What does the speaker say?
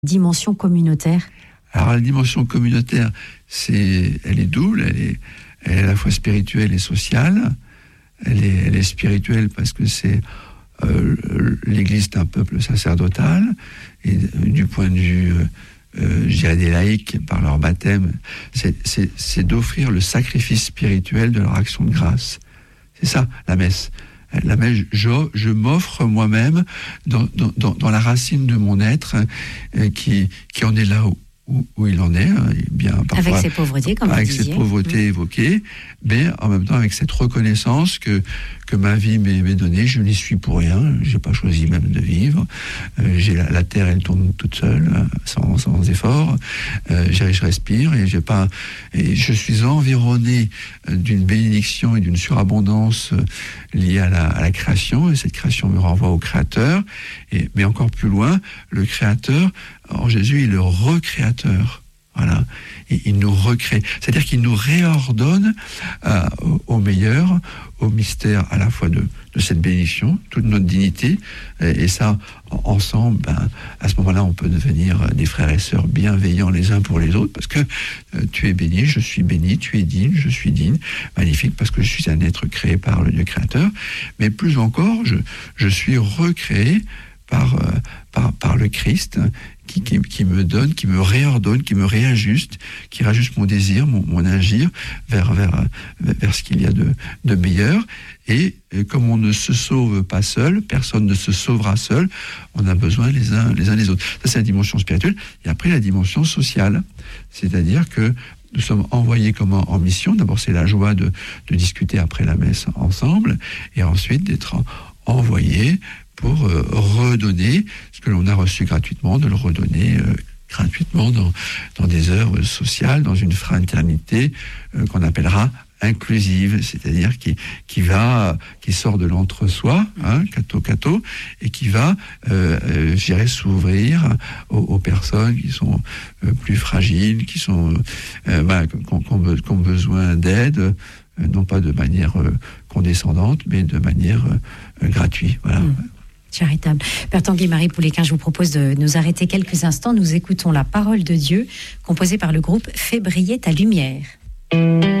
dimension communautaire? Alors la dimension communautaire, elle est double, elle est à la fois spirituelle et sociale. Elle est spirituelle parce que l'Église est un peuple sacerdotal, et du point de vue, je dirais, des laïcs, par leur baptême, c'est d'offrir le sacrifice spirituel de leur action de grâce. C'est ça, la messe. La messe, je m'offre moi-même dans la racine de mon être, qui en est là où il en est, bien parfois, avec ses pauvretés, comme vous disiez. Avec cette pauvreté évoquée, mais en même temps avec cette reconnaissance que ma vie m'est donnée, je n'y suis pour rien, j'ai pas choisi même de vivre, la terre elle tourne toute seule, sans effort, je respire et je suis environné d'une bénédiction et d'une surabondance liée à la création, et cette création me renvoie au Créateur, mais encore plus loin, le Créateur, en Jésus, il est le recréateur. Voilà. Et il nous recrée. C'est-à-dire qu'il nous réordonne au meilleur, au mystère à la fois de cette bénédiction, toute notre dignité. Et ça, ensemble, à ce moment-là, on peut devenir des frères et sœurs bienveillants les uns pour les autres, parce que tu es béni, je suis béni, tu es digne, je suis digne. Magnifique, parce que je suis un être créé par le Dieu créateur. Mais plus encore, je suis recréé par le Christ, qui me donne, qui me réordonne, qui me réajuste, qui réajuste mon désir, mon agir vers ce qu'il y a de meilleur. Et comme on ne se sauve pas seul, personne ne se sauvera seul, on a besoin les uns des autres. Ça, c'est la dimension spirituelle. Et après, la dimension sociale. C'est-à-dire que nous sommes envoyés comme en mission. D'abord, c'est la joie de discuter après la messe ensemble, et ensuite d'être envoyés pour redonner ce que l'on a reçu gratuitement, de le redonner gratuitement dans des œuvres sociales, dans une fraternité qu'on appellera inclusive, c'est-à-dire qui sort de l'entre-soi, catho, et qui va, s'ouvrir aux personnes qui sont plus fragiles, qui sont qui ont besoin d'aide, non pas de manière condescendante, mais de manière gratuite. Voilà. Charitable. Père Tanguy-Marie Poulequin, je vous propose de nous arrêter quelques instants. Nous écoutons la parole de Dieu, composée par le groupe Fais briller ta lumière.